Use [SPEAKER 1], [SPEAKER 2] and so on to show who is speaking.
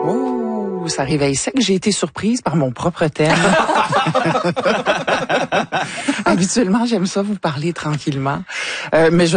[SPEAKER 1] Oh, ça réveille sec. J'ai été surprise par mon propre thème. Habituellement, j'aime ça vous parler tranquillement. Mais